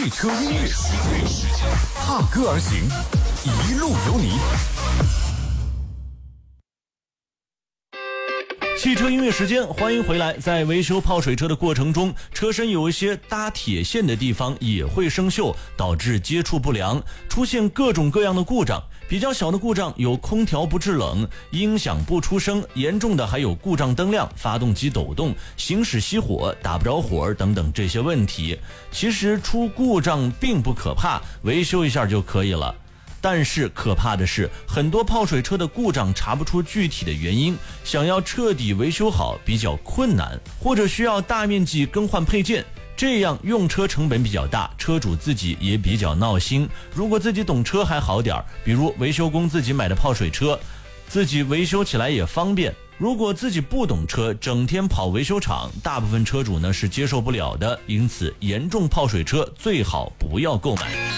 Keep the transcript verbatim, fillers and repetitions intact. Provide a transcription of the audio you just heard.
汽车音乐时间，踏歌而行，一路有你。 汽车音乐时间，欢迎回来。在维修泡水车的过程中，车身有一些搭铁线的地方也会生锈，导致接触不良，出现各种各样的故障。比较小的故障有空调不制冷、音响不出声，严重的还有故障灯亮、发动机抖动、行驶熄火、打不着火等等这些问题。其实出故障并不可怕，维修一下就可以了。但是可怕的是，很多泡水车的故障查不出具体的原因，想要彻底维修好比较困难，或者需要大面积更换配件，这样用车成本比较大，车主自己也比较闹心。如果自己懂车还好点，比如维修工自己买的泡水车，自己维修起来也方便。如果自己不懂车，整天跑维修厂，大部分车主呢是接受不了的，因此严重泡水车最好不要购买。